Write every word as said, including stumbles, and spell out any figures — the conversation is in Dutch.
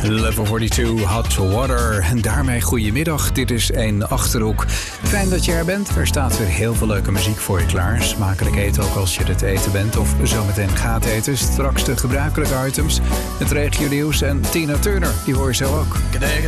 Level tweeënveertig, Hot Water. En daarmee goedemiddag, dit is één Achterhoek. Fijn dat je er bent, er staat weer heel veel leuke muziek voor je klaar. Smakelijk eten ook als je het eten bent of zometeen gaat eten. Straks de gebruikelijke items, het regionieuws en Tina Turner, die hoor je zo ook.